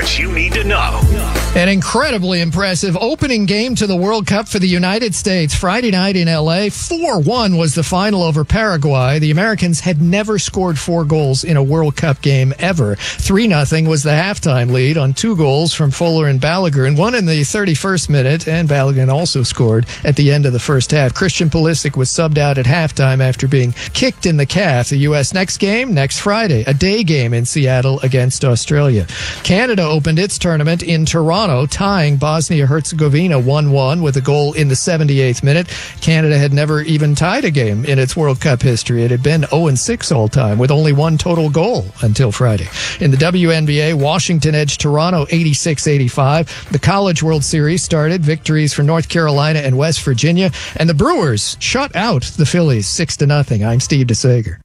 what you need to know. An incredibly impressive opening game to the World Cup for the United States. Friday night in L.A., 4-1 was the final over Paraguay. The Americans had never scored 4 goals in a World Cup game ever. 3-0 was the halftime lead on 2 goals from Fuller and Balogun, one in the 31st minute, and Balogun also scored at the end of the first half. Christian Pulisic was subbed out at halftime after being kicked in the calf. The U.S. next game, next Friday, a day game in Seattle against Australia. Canada opened its tournament in Toronto, tying Bosnia-Herzegovina 1-1 with a goal in the 78th minute. Canada had never even tied a game in its World Cup history. It had been 0-6 all time with only 1 total goal until Friday. In the WNBA, Washington edged Toronto 86-85. The College World Series started. Victories for North Carolina and West Virginia. And the Brewers shut out the Phillies 6-0. I'm Steve DeSager.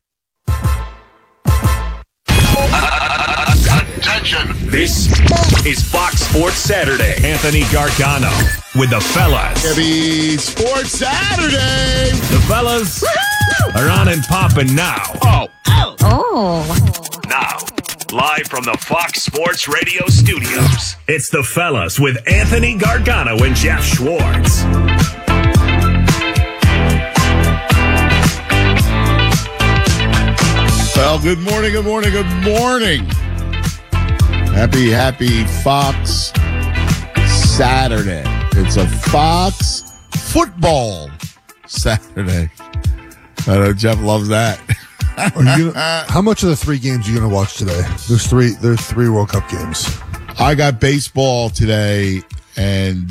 Attention. This is Fox Sports Saturday. Anthony Gargano with the fellas. Happy Sports Saturday. The fellas are on and popping now. Now, live from the Fox Sports Radio studios, it's the fellas with Anthony Gargano and Jeff Schwartz. Well, good morning, good morning, good morning. Happy Fox Saturday. It's a Fox football Saturday. I know Jeff loves that. How much of the 3 games are you going to watch today? There's three World Cup games. I got baseball today, and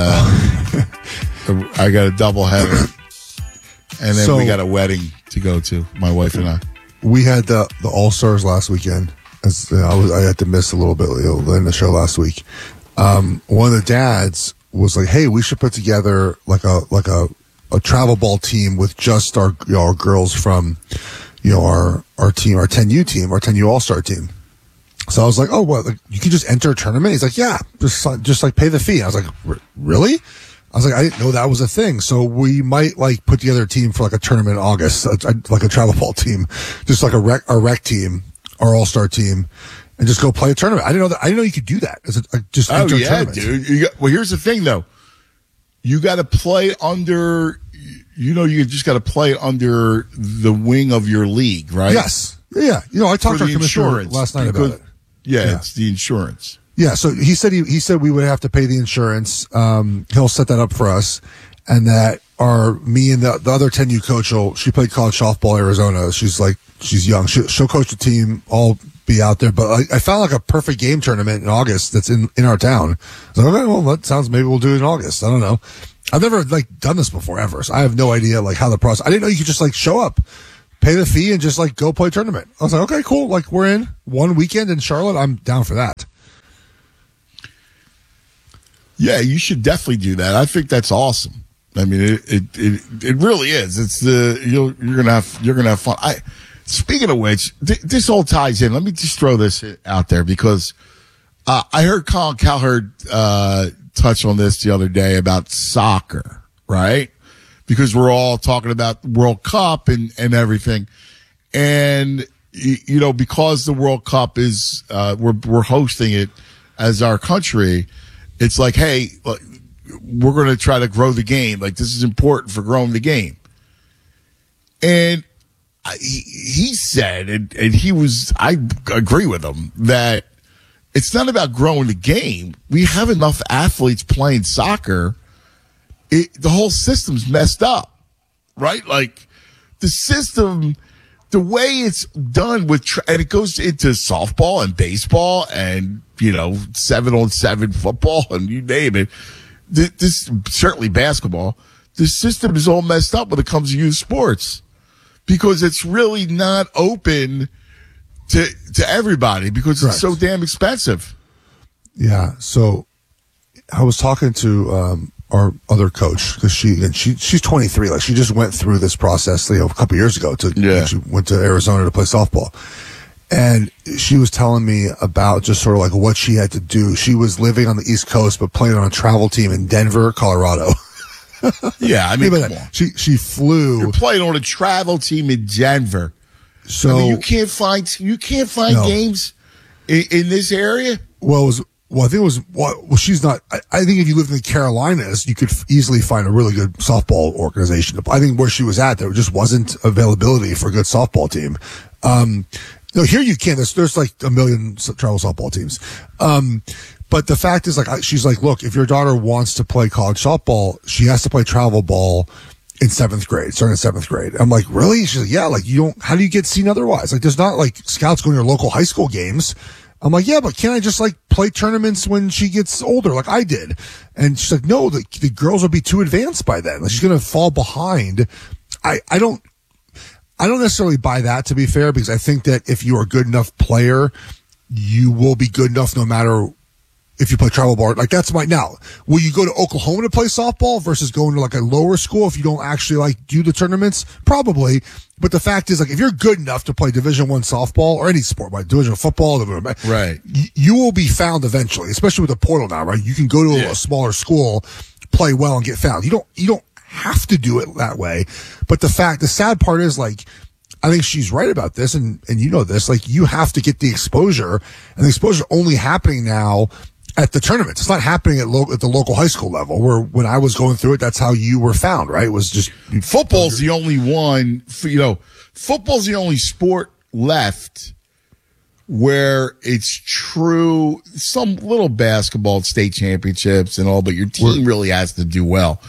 I got a doubleheader. And then we got a wedding to go to, my wife and I. We had the All-Stars last weekend. I had to miss a little bit in the show last week. One of the dads was like, "Hey, we should put together like a travel ball team with just our girls from our team, our 10U team, our 10U All-Star team." So I was like, "Oh, what? Like, you can just enter a tournament?" He's like, "Yeah, just like pay the fee." I was like, "Really?" I was like, "I didn't know that was a thing." So we might like put together a team for like a tournament in August, like a travel ball team, just like a rec team, our all-star team, and just go play a tournament. I didn't know you could do that. Just enter a tournament. Dude. Well, here's the thing though. You got to play under, you just got to play under the wing of your league, right? Yes. Yeah. I talked to our commissioner last night about it. Yeah, it's the insurance. Yeah, so he said we would have to pay the insurance. He'll set that up for us, and that me and the other 10U coach she played college softball in Arizona. She's young. She'll coach the team. I'll be out there. But I found like a perfect game tournament in August that's in our town. So okay, well that sounds, maybe we'll do it in August. I don't know. I've never done this before ever, so I have no idea how the process. I didn't know you could just show up, pay the fee, and just go play a tournament. I was like, okay, cool. We're in one weekend in Charlotte. I'm down for that. Yeah, you should definitely do that. I think that's awesome. I mean, it really is. It's you're gonna have fun. Speaking of which, this all ties in. Let me just throw this out there because I heard Colin Cowherd touch on this the other day about soccer, right? Because we're all talking about the World Cup and everything, and because the World Cup is we're hosting it as our country. It's like, hey, we're going to try to grow the game. This is important for growing the game. And he said, and I agree with him, that it's not about growing the game. We have enough athletes playing soccer. The whole system's messed up, right? The system, the way it's done and it goes into softball and baseball and 7-on-7 football and you name it. This certainly basketball. The system is all messed up when it comes to youth sports because it's really not open to everybody because it's so damn expensive. Yeah. So I was talking to our other coach because she's 23. She just went through this process a couple years ago. She went to Arizona to play softball. And she was telling me about just sort of what she had to do. She was living on the East Coast, but playing on a travel team in Denver, Colorado. Yeah, I mean, come on. She flew. You're playing on a travel team in Denver. So you can't find games in this area. Well, Well, I think it was. Well, she's not. I think if you lived in the Carolinas, you could easily find a really good softball organization. I think where she was at, there just wasn't availability for a good softball team. No, here you can. There's like a million travel softball teams. But the fact is, like, she's like, look, if your daughter wants to play college softball, she has to play travel ball in 7th grade, starting in 7th grade. I'm like, really? She's like, yeah. Like, you don't. How do you get seen otherwise? Like, there's not like scouts going to your local high school games. I'm like, yeah, but can't I just like play tournaments when she gets older, like I did? And she's like, no, the girls will be too advanced by then. Like, she's going to fall behind. I don't necessarily buy that, to be fair, because I think that if you're a good enough player, you will be good enough no matter if you play travel ball. Like, that's now, will you go to Oklahoma to play softball versus going to like a lower school if you don't actually like do the tournaments? Probably. But the fact is, like, if you're good enough to play Division I softball or any sport, like Division football, right, you will be found eventually, especially with the portal now, right? You can go to a smaller school, play well, and get found. You don't have to do it that way. But the sad part is, like, I think she's right about this, and you know this, like, you have to get the exposure, and the exposure only happening now at the tournaments. It's not happening at the local high school level, where when I was going through it, that's how you were found, right? It was just football's the only one, football's the only sport left where it's true. Some little basketball state championships and all, but your team really has to do well.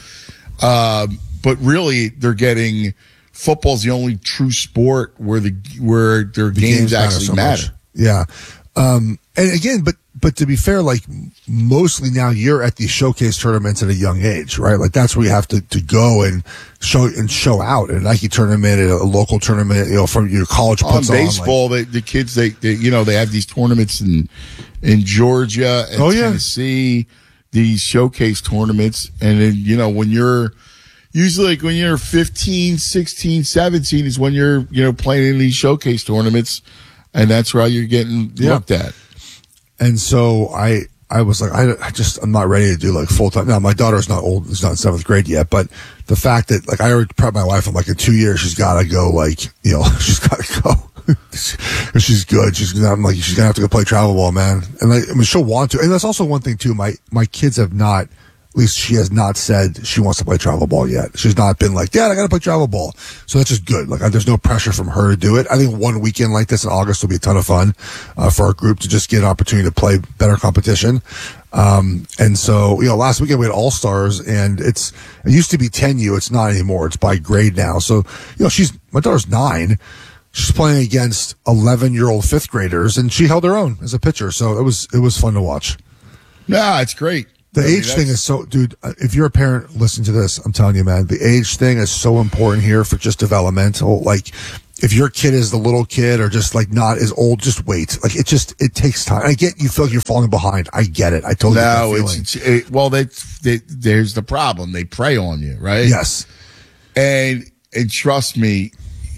But really they're getting, football's the only true sport where their games actually matter. Yeah. And again, but to be fair, like, mostly now you're at these showcase tournaments at a young age, right? Like, that's where you have to go and show out at a Nike tournament, at a local tournament, from your college puts on. Baseball, the kids, they have these tournaments in Georgia and Tennessee, these showcase tournaments. And then, when you're, usually like when you're 15, 16, 17 is when you're, playing in these showcase tournaments. And that's where you're getting looked at. And so I was like, I'm not ready to do like full time. Now, my daughter's not old. She's not in 7th grade yet. But the fact that, like, I already prepped my wife, I'm like, in 2 years, she's got to go, like, she's got to go. She's good. I'm like, she's going to have to go play travel ball, man. And like, I mean, she'll want to. And that's also one thing too. My kids have not, at least she has not said she wants to play travel ball yet. She's not been like, Dad, I got to play travel ball. So that's just good. Like, there's no pressure from her to do it. I think one weekend like this in August will be a ton of fun for our group to just get an opportunity to play better competition. And so, last weekend we had All-Stars, and it used to be 10U. It's not anymore. It's by grade now. So, my daughter's 9. She's playing against 11-year-old 5th graders, and she held her own as a pitcher. So it was fun to watch. Yeah, it's great. The age thing is so, dude, if you're a parent listening to this, I'm telling you, man, the age thing is so important here for just developmental. Like, if your kid is the little kid or just like not as old, just wait. Like, it takes time. I get you feel like you're falling behind. I get it. I totally get that feeling. There's the problem. They prey on you, right? Yes. And trust me,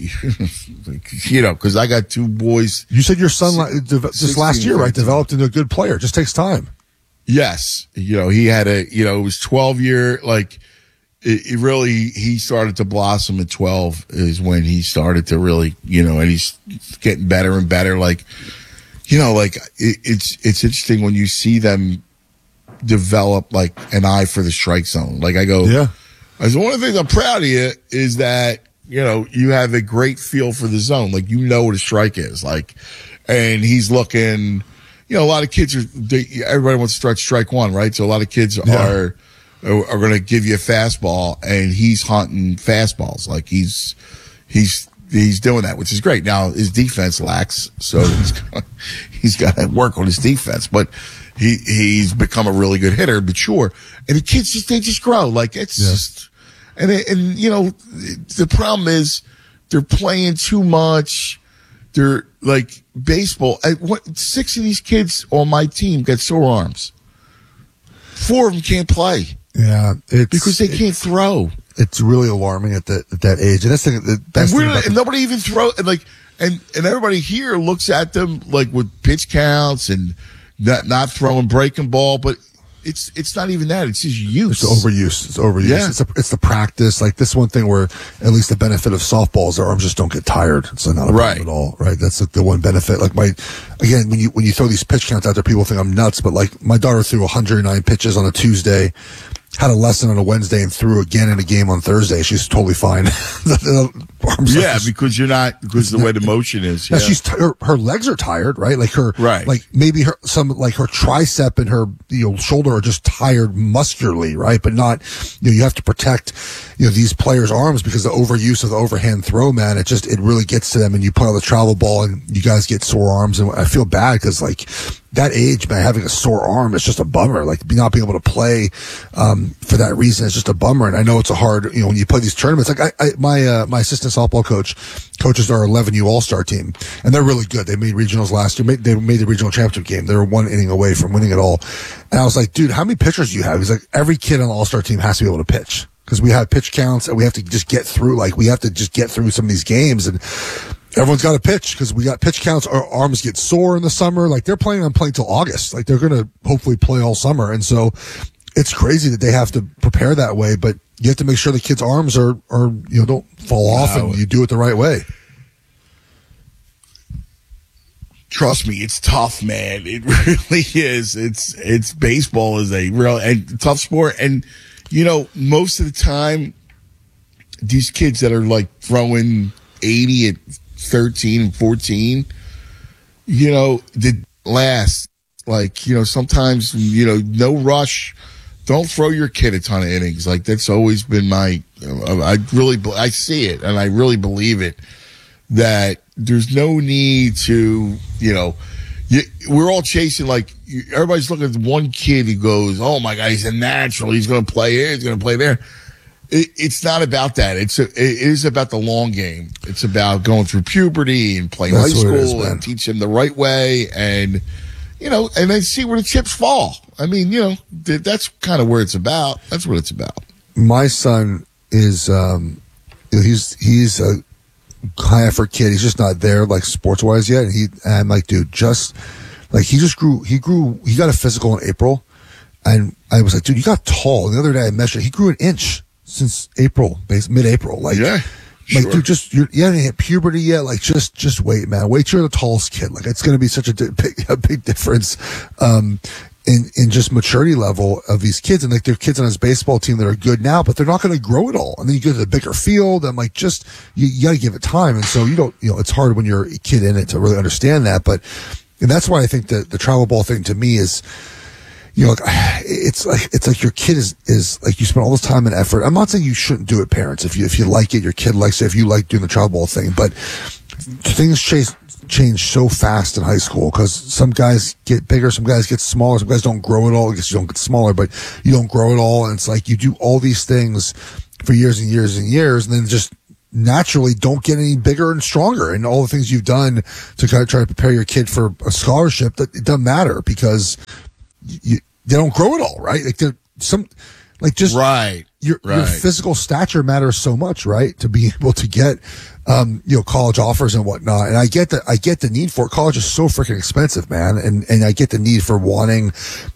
because I got 2 boys. You said your son just last year, right? Developed into a good player. It just takes time. Yes. He had it was 12-year, like, it really, he started to blossom at 12 is when he started to really, and he's getting better and better. Like, it's interesting when you see them develop like an eye for the strike zone. Like, I go, yeah. As one of the things I'm proud of you is that, you have a great feel for the zone. Like, what a strike is. Like, and he's looking, a lot of kids everybody wants to start strike one, right? So a lot of kids are going to give you a fastball, and he's hunting fastballs. Like, he's doing that, which is great. Now his defense lacks, so he's got to work on his defense, but he's become a really good hitter, but sure. And the kids they just grow. Like, it's just, and the problem is they're playing too much. They're like baseball. 6 of these kids on my team got sore arms. 4 of them can't play. Yeah, because they can't throw. It's really alarming at that age. And that's the best thing. And nobody even and everybody here looks at them like with pitch counts and not throwing breaking ball. But it's not even that. It's just use. It's overuse. Yeah. It's the practice. Like this one thing where at least the benefit of softball is their arms just don't get tired. It's not a problem at all, right? That's like the one benefit. Like when you throw these pitch counts out there, people think I'm nuts, but like my daughter threw 109 pitches on a Tuesday, had a lesson on a Wednesday, and threw again in a game on Thursday. She's totally fine. Because the way the motion is. Yeah. Yeah. Her legs are tired, right? Like like maybe her tricep and her shoulder are just tired muscularly, right? But not, you have to protect, these players' arms because the overuse of the overhand throw, man, it really gets to them, and you play on the travel ball and you guys get sore arms, and I feel bad because like that age, man, having a sore arm is just a bummer. Like not being able to play, for that reason is just a bummer. And I know it's a hard, when you play these tournaments, like my assistant softball coach coaches our 11U All-Star team, and they're really good. They made regionals last year. They made the regional championship game. They were one inning away from winning it all. And I was like, dude, how many pitchers do you have? He's like, every kid on the All-Star team has to be able to pitch because we have pitch counts and we have to just get through. Like we have to just get through some of these games, and everyone's got to pitch because we got pitch counts. Our arms get sore in the summer. Like they're planning on playing till August. Like they're going to hopefully play all summer. And so it's crazy that they have to prepare that way, but you have to make sure the kids' arms are don't fall off and you do it the right way. Trust me, it's tough, man. It really is. It's baseball is a real and tough sport. And, most of the time, these kids that are like throwing 80 at 13 and 14, that last, like, sometimes, no rush. Don't throw your kid a ton of innings. Like that's always been I see it and I really believe it, that there's no need to, we're all chasing, like everybody's looking at one kid who goes, oh my God, he's a natural. He's going to play here. He's going to play there. It's not about that. It is about the long game. It's about going through puberty and playing high school and teach them the right way and, and then see where the chips fall. I mean, that's kind of where it's about. That's what it's about. My son is, he's a high effort kid. He's just not there like sports wise yet. And I'm like, dude, he got a physical in April. And I was like, dude, you got tall. And the other day I measured, he grew an inch since mid-April. Like, yeah. Like, dude, you haven't hit puberty yet. Like, just wait, man. Wait till you're the tallest kid. Like, it's going to be such a big difference, in just maturity level of these kids. And like, there are kids on his baseball team that are good now, but they're not going to grow it all. And then you go to the bigger field and like, you got to give it time. And so it's hard when you're a kid in it to really understand that. And that's why I think the travel ball thing to me is, it's like your kid is like, you spend all this time and effort. I'm not saying you shouldn't do it, parents. If you like it, your kid likes it, if you like doing the travel ball thing, but things change so fast in high school because some guys get bigger, some guys get smaller, some guys don't grow at all. I guess you don't get smaller, but you don't grow at all. And it's like you do all these things for years and years and years, and then just naturally don't get any bigger and stronger. And all the things you've done to kind of try to prepare your kid for a scholarship, that it doesn't matter because they don't grow at all, right? Like your physical stature matters so much, right? To be able to get, college offers and whatnot. And I get the need for it. College is so freaking expensive, man. And I get the need for wanting,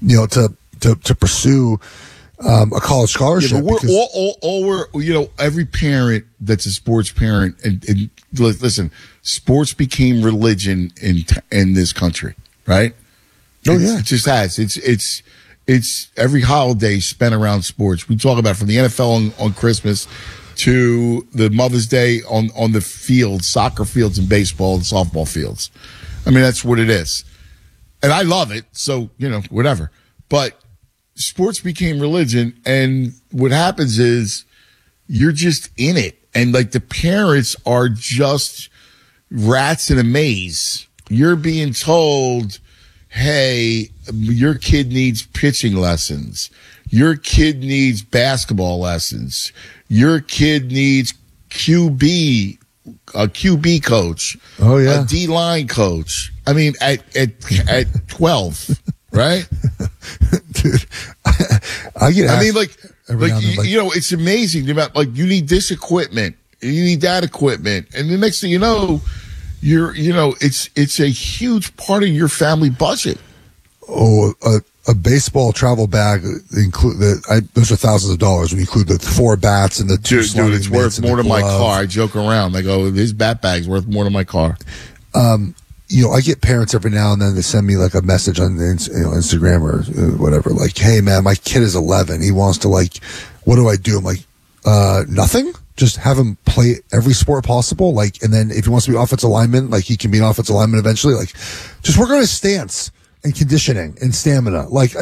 to pursue, a college scholarship. Yeah, but we're every parent that's a sports parent and listen, sports became religion in this country, right? It just has. It's every holiday spent around sports. We talk about from the NFL on Christmas to the Mother's Day on the fields, soccer fields and baseball and softball fields. I mean, that's what it is. And I love it. So, whatever. But sports became religion. And what happens is you're just in it. And like the parents are just rats in a maze. You're being told, hey, your kid needs pitching lessons. Your kid needs basketball lessons. Your kid needs a QB coach. Oh, yeah. A D-line coach. I mean, at 12, right? Dude, I get asked it's amazing the amount, like, you need this equipment. You need that equipment. And the next thing you know, it's a huge part of your family budget. Oh, a baseball travel bag those are thousands of dollars when you include the 4 bats and the 2 Dude, it's worth more than my car. I joke around. I go, his bat bag's worth more than my car. I get parents every now and then they send me like a message on Instagram or whatever, like, hey man, my kid is 11. He wants to what do I do? I'm like, nothing. Just have him play every sport possible. And then if he wants to be offensive lineman, he can be an offensive lineman eventually. Just work on his stance and conditioning and stamina.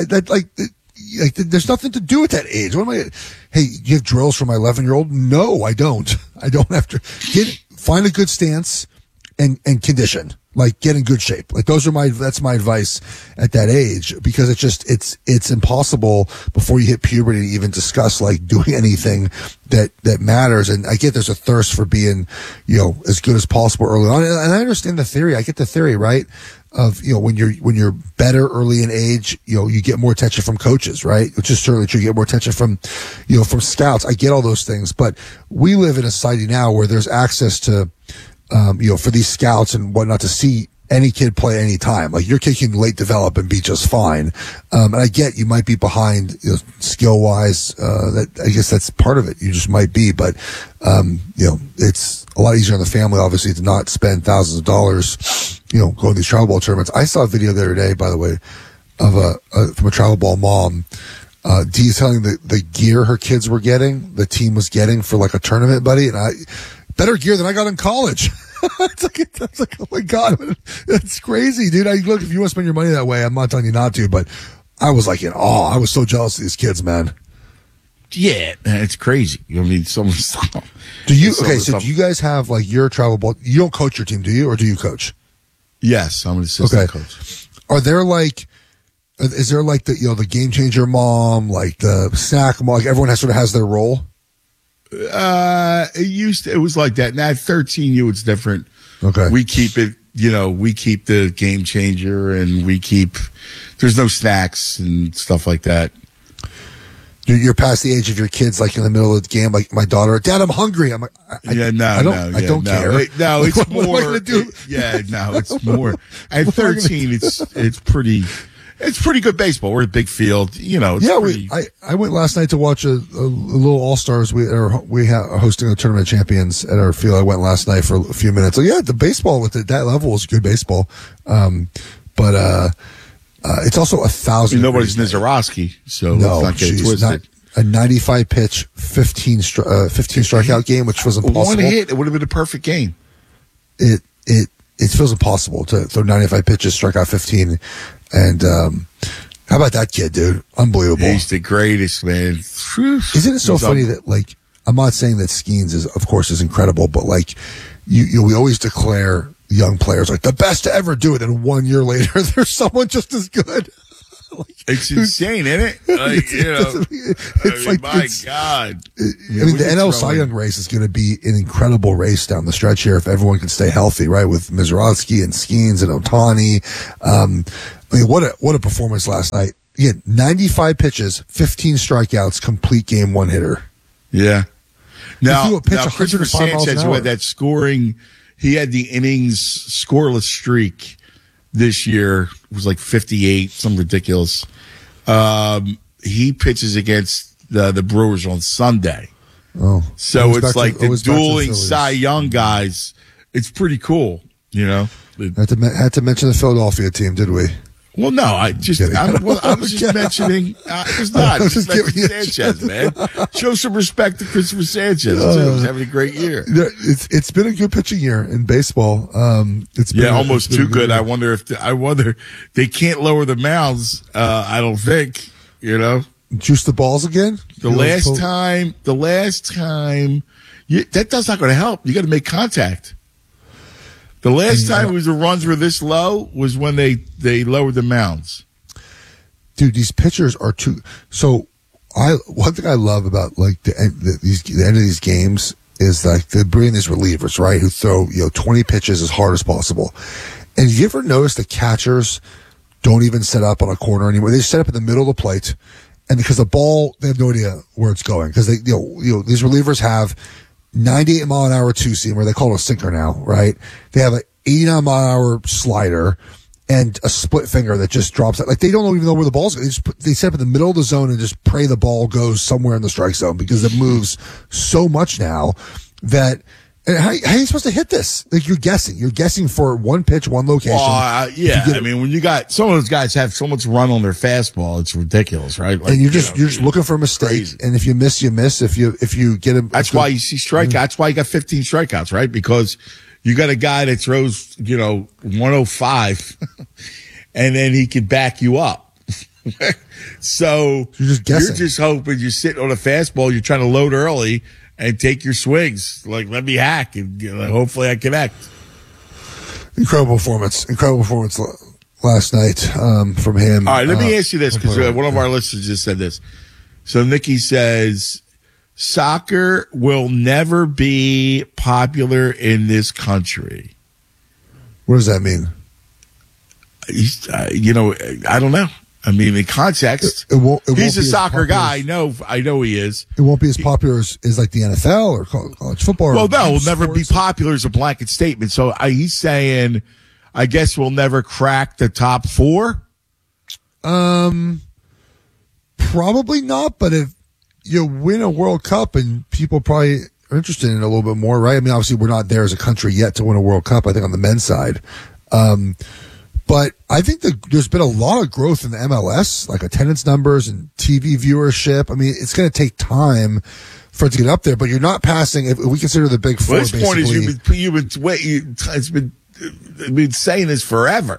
There's nothing to do at that age. Hey, you have drills for my 11-year-old? No, I don't. I don't have to find a good stance and condition. Get in good shape. That's my advice at that age, because it's impossible before you hit puberty to even discuss doing anything that matters. And I get there's a thirst for being, as good as possible early on. And I understand the theory. I get the theory, right? Of, when you're better early in age, you get more attention from coaches, right? Which is certainly true. You get more attention from scouts. I get all those things, but we live in a society now where there's access to, for these scouts and whatnot to see any kid play any time. Your kid can late develop and be just fine. And I get you might be behind skill wise. That I guess that's part of it. You just might be, but it's a lot easier on the family, obviously, to not spend thousands of dollars, going to these travel ball tournaments. I saw a video the other day, by the way, of from a travel ball mom. Dee's telling the gear her kids were getting, the team was getting for a tournament, buddy, and better gear than I got in college. It's like, oh my God, that's crazy, dude. Look, if you want to spend your money that way, I'm not telling you not to, but I was in awe. I was so jealous of these kids, man. Yeah, it's crazy. Someone's. Do you guys have your travel ball? You don't coach your team, do you, or do you coach? Yes, I'm an assistant coach. Are there is there the game changer mom, the snack mom? Everyone has their role. It was like that. Now at 13, it's different. Okay. We keep it, we keep the game changer, and there's no snacks and stuff like that. You're past the age of your kids, in the middle of the game, my daughter, Dad, I'm hungry. I'm I don't care. No, it's what more. What am I gonna do? It's more. At 13, it's pretty good baseball. We're at Big Field, I went last night to watch a little All-Stars. We are hosting a tournament of champions at our field. I went last night for a few minutes. So the baseball with that level is good baseball. But it's also 1,000. Nobody's Nizarovsky, so no, let's not get twisted. A 95 pitch, 15 strikeout game, which was impossible. One hit, it would have been a perfect game. It feels impossible to throw 95 pitches, strike out 15. And how about that kid, dude? Unbelievable. He's the greatest, man. Isn't it so funny that I'm not saying that Skeens is incredible, but we always declare young players the best to ever do it, and 1 year later there's someone just as good. It's insane, isn't it? My God. The NL Cy Young race is going to be an incredible race down the stretch here if everyone can stay healthy, right? With Mizrachi and Skeens and Ohtani. What a performance last night. He had 95 pitches, 15 strikeouts, complete game, one hitter. Yeah. Now Christopher Sanchez, who had that scoring, he had the innings scoreless streak this year. It was 58, some ridiculous. He pitches against the Brewers on Sunday. Oh, so it's the dueling Cy Young guys. It's pretty cool, Had to mention the Philadelphia team, did we? Well, no, I was just mentioning. I was just mentioning Sanchez, man. Show some respect to Christopher Sanchez. He's having a great year. It's been a good pitching year in baseball. It's been almost too good. I wonder they can't lower the mounds. I don't think juice the balls again. The last time, that's not going to help. You got to make contact. The last time the runs were this low was when they lowered the mounds. Dude, these pitchers are too. So, one thing I love about the end of these games is they bring these relievers, right, who throw 20 pitches as hard as possible. And you ever notice the catchers don't even set up on a corner anymore? They set up in the middle of the plate, and because the ball, they have no idea where it's going because these relievers have 98 mile an hour two seam, where they call it a sinker now, right? They have an 89 mile an hour slider, and a split finger that just drops out. Like, they don't even know where the ball's going. They set up in the middle of the zone and just pray the ball goes somewhere in the strike zone because it moves so much now that. And how are you supposed to hit this? Like, you're guessing for one pitch, one location. I mean, when you got some of those guys have so much run on their fastball, it's ridiculous, right? Like, and you're just looking for a mistake. Crazy. And if you miss, you miss. If you get him, that's why you see strikeouts. That's why you got 15 strikeouts, right? Because you got a guy that throws, 105 and then he can back you up. So you're just guessing. You're just hoping you're sitting on a fastball. You're trying to load early and take your swings. Like, let me hack and hopefully I connect. Incredible performance last night from him. All right, let me ask you this, because one of our listeners just said this. So Nikki says, soccer will never be popular in this country. What does that mean? I don't know. I mean, in context, he's a soccer guy. I know he is. It won't be as popular as like the NFL or college football. Well, no, it'll never be popular as a blanket statement. So he's saying, I guess we'll never crack the top 4. Probably not. But if you win a World Cup, and people probably are interested in it a little bit more, right? I mean, obviously we're not there as a country yet to win a World Cup. I think on the men's side. But I think there's been a lot of growth in the MLS, like attendance numbers and TV viewership. I mean, it's going to take time for it to get up there, but you're not passing. If we consider the Big Four, basically. Point is, you've been saying this forever.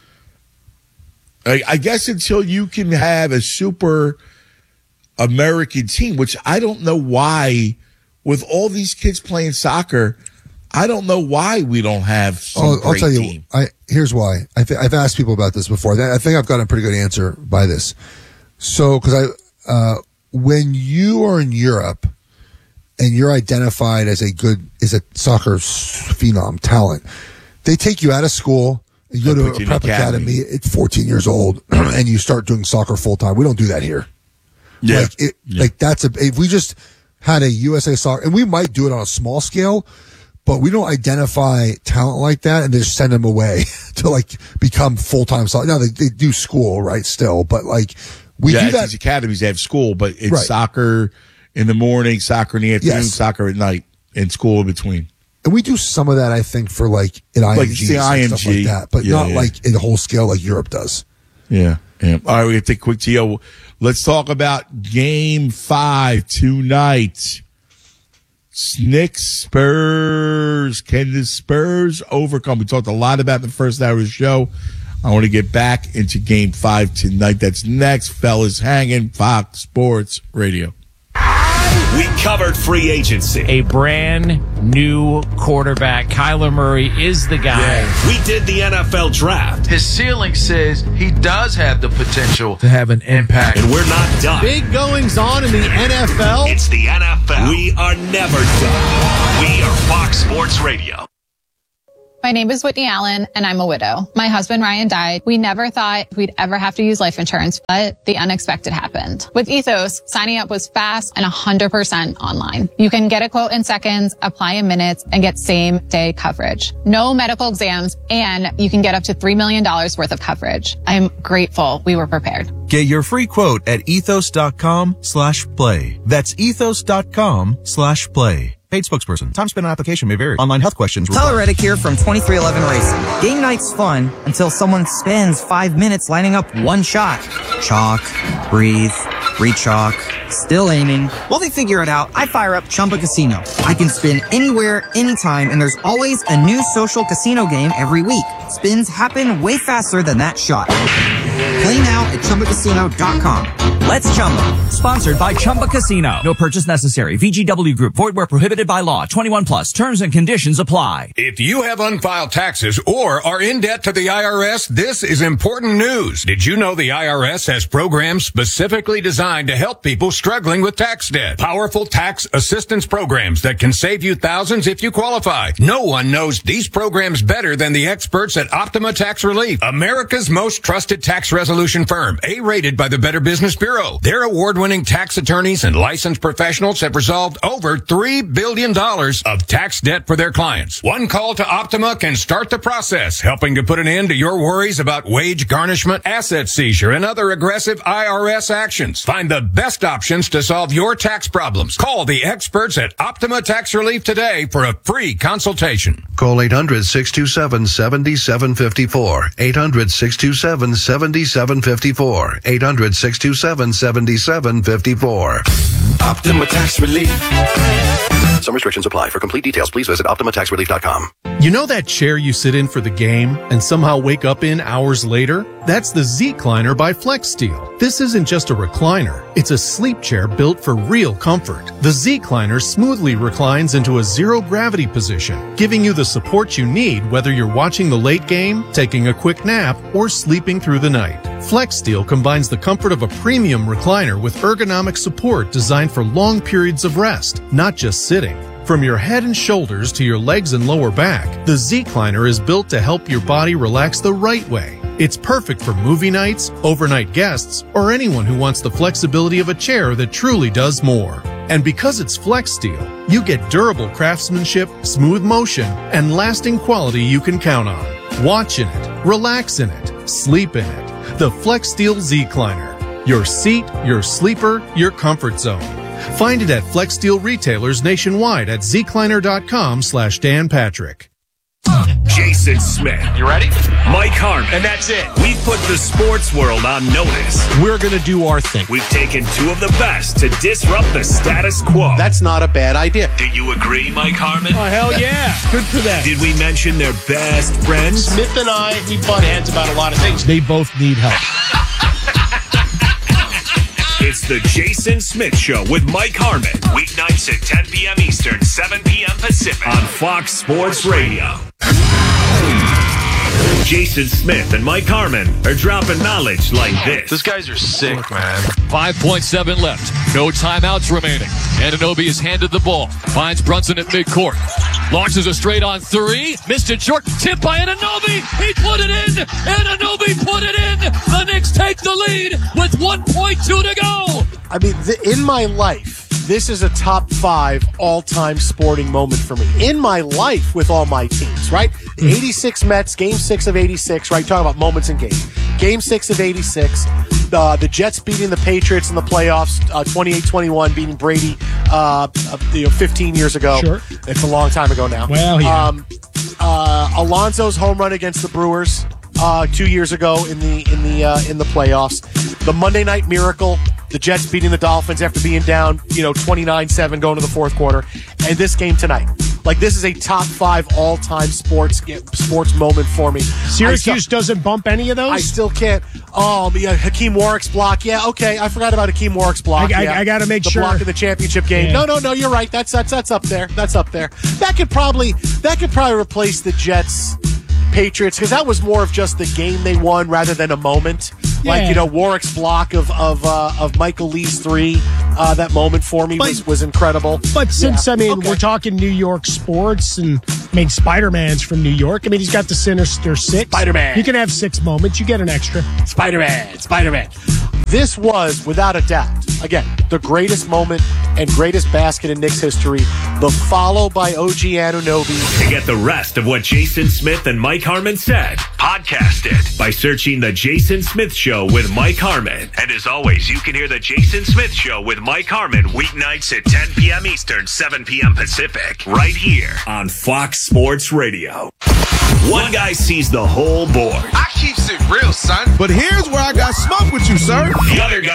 I guess until you can have a super American team, which I don't know why, with all these kids playing soccer, I don't know why we don't have some great I'll tell you, team. Here's why. I've asked people about this before. I think I've gotten a pretty good answer by this. So, because when you are in Europe and you're identified as a soccer phenom talent, they take you out of school, you go to a prep academy at 14 years old, and you start doing soccer full time. We don't do that here. Yeah. Like if we just had a USA soccer, and we might do it on a small scale, but we don't identify talent like that and just send them away to like become full-time soccer. Now they do school, right? Still, but like we do that. These academies, they have school, but it's soccer in the morning, soccer in the afternoon, soccer at night, and school in between. And we do some of that, I think, for like an IMG, like the IMG, stuff like that, but not like in a whole scale like Europe does. Yeah. All right, we have to take a quick TO. Let's talk about Game 5 tonight. Knicks Spurs. Can the Spurs overcome? We talked a lot about in the first hour of the show. I want to get back into Game 5 tonight. That's next. Fellas hanging. Fox Sports Radio. We covered free agency. A brand new quarterback. Kyler Murray is the guy. Yeah. We did the NFL draft. His ceiling says he does have the potential to have an impact. And we're not done. Big goings on in the NFL. It's the NFL. We are never done. We are Fox Sports Radio. My name is Whitney Allen, and I'm a widow. My husband, Ryan, died. We never thought we'd ever have to use life insurance, but the unexpected happened. With Ethos, signing up was fast and 100% online. You can get a quote in seconds, apply in minutes, and get same-day coverage. No medical exams, and you can get up to $3 million worth of coverage. I'm grateful we were prepared. Get your free quote at ethos.com/play. That's ethos.com/play. Paid spokesperson. Time spent on application may vary. Online health questions. Tyler Reddick here from 2311 Racing. Game night's fun until someone spends 5 minutes lining up one shot. Chalk, breathe, re-chalk, still aiming. While they figure it out, I fire up Chumba Casino. I can spin anywhere, anytime, and there's always a new social casino game every week. Spins happen way faster than that shot. Play now at ChumbaCasino.com. Let's Chumba. Sponsored by Chumba Casino. No purchase necessary. VGW Group. Void where prohibited by law. 21 plus. Terms and conditions apply. If you have unfiled taxes or are in debt to the IRS, this is important news. Did you know the IRS has programs specifically designed to help people struggling with tax debt? Powerful tax assistance programs that can save you thousands if you qualify. No one knows these programs better than the experts at Optima Tax Relief, America's most trusted tax resolution firm, A-rated by the Better Business Bureau. Pro. Their award-winning tax attorneys and licensed professionals have resolved over $3 billion of tax debt for their clients. One call to Optima can start the process, helping to put an end to your worries about wage garnishment, asset seizure, and other aggressive IRS actions. Find the best options to solve your tax problems. Call the experts at Optima Tax Relief today for a free consultation. Call 800-627-7754. 800-627-7754. 800-627-7754. Optima Tax Relief. Some restrictions apply. For complete details, please visit OptimaTaxRelief.com. You know that chair you sit in for the game and somehow wake up in hours later? That's the Z-Cliner by FlexSteel. This isn't just a recliner. It's a sleep chair built for real comfort. The Z-Cliner smoothly reclines into a zero-gravity position, giving you the support you need whether you're watching the late game, taking a quick nap, or sleeping through the night. FlexSteel combines the comfort of a premium recliner with ergonomic support designed for long periods of rest, not just sitting. From your head and shoulders to your legs and lower back, the Z-Cliner is built to help your body relax the right way. It's perfect for movie nights, overnight guests, or anyone who wants the flexibility of a chair that truly does more. And because it's FlexSteel, you get durable craftsmanship, smooth motion, and lasting quality you can count on. Watch in it, relax in it, sleep in it. The FlexSteel Z-Cliner. Your seat, your sleeper, your comfort zone. Find it at FlexSteel retailers nationwide at zcliner.com/Dan Patrick. Jason Smith. You ready? Mike Harmon. And that's it. We've put the sports world on notice. We're going to do our thing. We've taken two of the best to disrupt the status quo. That's not a bad idea. Do you agree, Mike Harmon? Oh, hell yeah. Good for them. Did we mention their best friends? Smith and I, we butt heads about a lot of things. They both need help. It's the Jason Smith Show with Mike Harmon. Weeknights at 10 p.m. Eastern, 7 p.m. Pacific on Fox Sports Radio. Jason Smith and Mike Harmon are dropping knowledge like this. These guys are sick, man. 5.7 left. No timeouts remaining. Anunoby is handed the ball. Finds Brunson at midcourt. Launches a straight on three. Missed it short. Tipped by Anunoby. He put it in. Anunoby put it in. The Knicks take the lead with 1.2 to go. I mean, in my life, this is a top 5 all-time sporting moment for me. In my life with all my teams, right? The 86 Mets, Game 6 of 86, right? Talking about moments in games. Game 6 of 86. The Jets beating the Patriots in the playoffs, 28-21, beating Brady 15 years ago. Sure. It's a long time ago now. Well, yeah. Alonso's home run against the Brewers 2 years ago in the playoffs. The Monday Night Miracle, the Jets beating the Dolphins after being down, 29-7 going to the fourth quarter, and this game tonight. Like, this is a top 5 all-time sports moment for me. Syracuse doesn't bump any of those? I still can't. Oh, yeah, Hakeem Warwick's block. Yeah, okay. I forgot about Hakeem Warwick's block. I got to make sure. The block in the championship game. Yeah. No, you're right. That's up there. That's up there. That could probably replace the Jets Patriots, because that was more of just the game they won rather than a moment. Yeah. Like, Warwick's block of Michael Lee's 3, that moment for me was incredible. But since, we're talking New York sports, and, Spider-Man's from New York. He's got the Sinister Six. Spider-Man. You can have 6 moments. You get an extra. Spider-Man. This was, without a doubt, again, the greatest moment and greatest basket in Knicks history. The follow by OG Anunoby. To get the rest of what Jason Smith and Mike Harmon said, podcast it by searching The Jason Smith Show with Mike Harmon. And as always, you can hear The Jason Smith Show with Mike Harmon weeknights at 10 p.m. Eastern, 7 p.m. Pacific, right here on Fox Sports Radio. One guy sees the whole board. I keeps it real, son. But here's where I got smoked with you, sir. The other guy